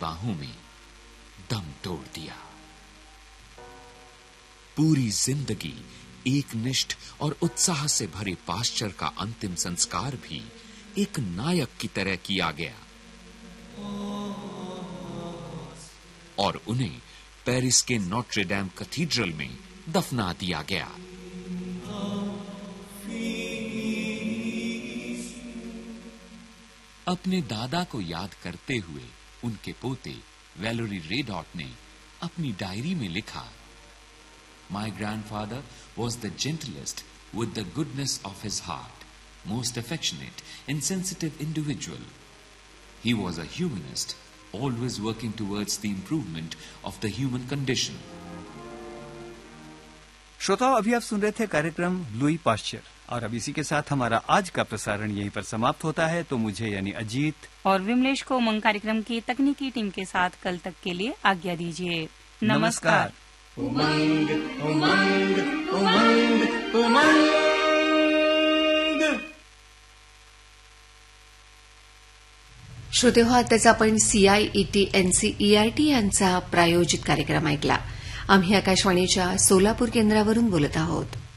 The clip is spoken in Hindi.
बाहों में दम तोड़ दिया। पूरी जिंदगी एकनिष्ठ और उत्साह से भरे पास्चर का अंतिम संस्कार भी एक नायक की तरह किया गया और उन्हें पेरिस के नोट्रे डेम कैथीड्रल में दफना दिया गया। अपने दादा को याद करते हुए उनके पोते वैलेरी रेडॉट ने अपनी डायरी में लिखा, My grandfather was the gentlest with the goodness of his heart, most affectionate and sensitive individual. He was a humanist, always working towards the improvement of the human condition. श्रोताओ, अभी आप सुन रहे थे कार्यक्रम लुई पाश्चर और अब इसी के साथ हमारा आज का प्रसारण यहीं पर समाप्त होता है। तो मुझे यानी अजीत और विमलेश को उमंग कार्यक्रम की तकनीकी टीम के साथ कल तक के लिए आज्ञा दीजिए। नमस्कार। उमंग उमंग उमंग उमंग। श्रोतेहो, आताच आपण CIET NCERT यांचा प्रायोजित कार्यक्रम ऐकला। आम्ही आकाशवाणीच्या सोलापूर केंद्रावरून बोलत आहोत।